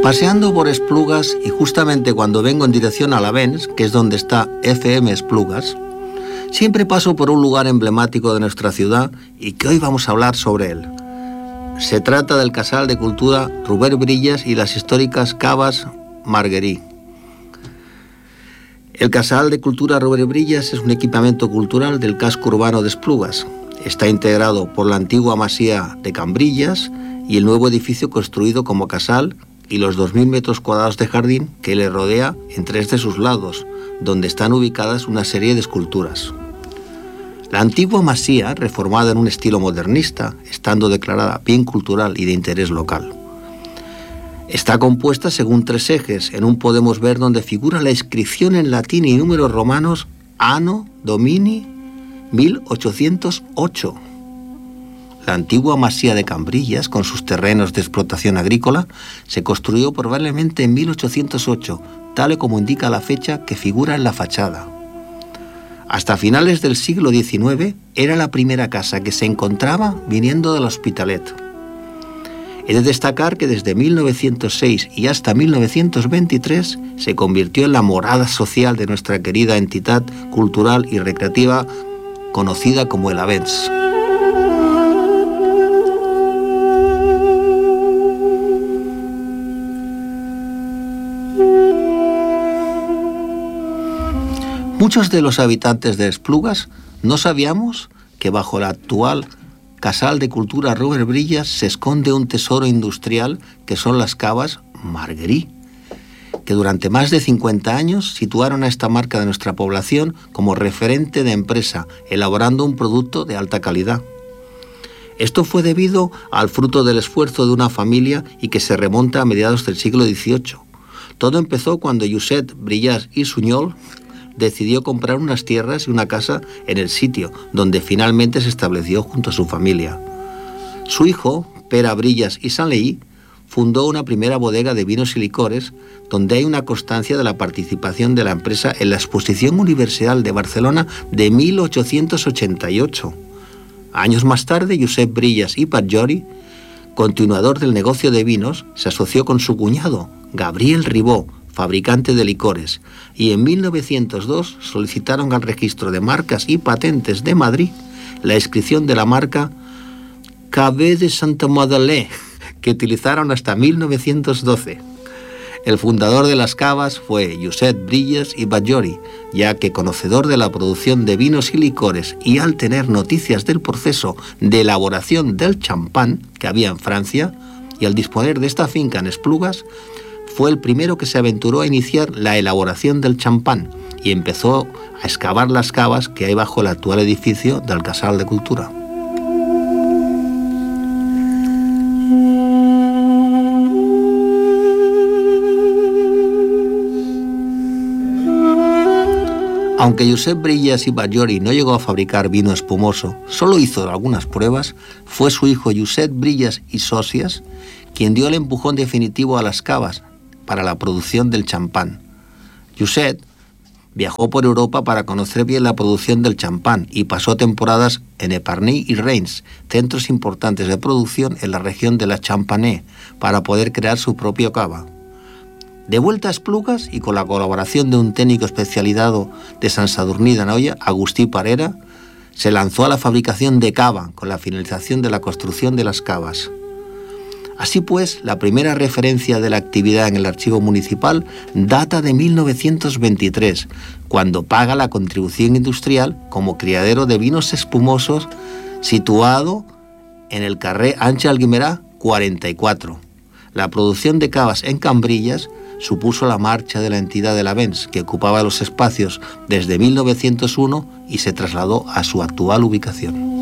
Paseando por Esplugas y justamente cuando vengo en dirección a Lavens, que es donde está FM Esplugas, siempre paso por un lugar emblemático de nuestra ciudad y que hoy vamos a hablar sobre él. Se trata del Casal de Cultura Robert Brillas y las históricas Cavas Marguerí. El Casal de Cultura Robert Brillas es un equipamiento cultural del casco urbano de Esplugas. Está integrado por la antigua masía de Cambrillas y el nuevo edificio construido como casal y los 2.000 metros cuadrados de jardín que le rodea en 3 de sus lados, donde están ubicadas una serie de esculturas. La antigua masía, reformada en un estilo modernista, estando declarada bien cultural y de interés local. Está compuesta según 3 ejes. En un podemos ver donde figura la inscripción en latín y números romanos Anno Domini 1808. La antigua masía de Cambrillas, con sus terrenos de explotación agrícola, se construyó probablemente en 1808, tal y como indica la fecha que figura en la fachada. Hasta finales del siglo XIX era la primera casa que se encontraba viniendo del Hospitalet. He de destacar que desde 1906 y hasta 1923 se convirtió en la morada social de nuestra querida entidad cultural y recreativa conocida como el Lavens. Muchos de los habitantes de Esplugas no sabíamos que bajo la actual Casal de Cultura Robert Brillas se esconde un tesoro industrial que son las Cavas Marguerí, que durante más de 50 años situaron a esta marca de nuestra población como referente de empresa, elaborando un producto de alta calidad. Esto fue debido al fruto del esfuerzo de una familia y que se remonta a mediados del siglo XVIII. Todo empezó cuando Josep Brillas i Suñol decidió comprar unas tierras y una casa en el sitio, donde finalmente se estableció junto a su familia. Su hijo, Pere Brillas i Sanllehy, fundó una primera bodega de vinos y licores, donde hay una constancia de la participación de la empresa en la Exposición Universal de Barcelona de 1888. Años más tarde, Josep Brillas i Batllori, continuador del negocio de vinos, se asoció con su cuñado, Gabriel Ribó, fabricante de licores, y en 1902 solicitaron al Registro de Marcas y Patentes de Madrid la inscripción de la marca Cave de Santa Madeleine, que utilizaron hasta 1912. El fundador de las cavas fue Josep Brillas i Batllori, ya que conocedor de la producción de vinos y licores y al tener noticias del proceso de elaboración del champán que había en Francia, y al disponer de esta finca en Esplugas, fue el primero que se aventuró a iniciar la elaboración del champán y empezó a excavar las cavas que hay bajo el actual edificio del Casal de Cultura. Aunque Josep Brillas i Batllori no llegó a fabricar vino espumoso, solo hizo algunas pruebas, fue su hijo Josep Brillas i Sòcies quien dio el empujón definitivo a las cavas para la producción del champán. Josep viajó por Europa para conocer bien la producción del champán y pasó temporadas en Epernay y Reims, centros importantes de producción en la región de la Champagne, para poder crear su propio cava. De vuelta a Esplugas y con la colaboración de un técnico especializado de Sant Sadurní d'Anoia, Agustí Parera, se lanzó a la fabricación de cava con la finalización de la construcción de las cavas. Así pues, la primera referencia de la actividad en el archivo municipal data de 1923, cuando paga la contribución industrial como criadero de vinos espumosos situado en el carrer Àngel Guimerà 44. La producción de cavas en Cambrillas supuso la marcha de la entidad de Lavens, que ocupaba los espacios desde 1901 y se trasladó a su actual ubicación.